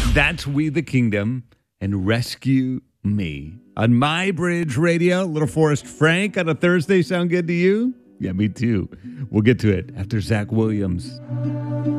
That's We the Kingdom and Rescue Me. On My Bridge Radio, Little Forest Frank on a Thursday sound good to you? Yeah, me too. We'll get to it after Zach Williams.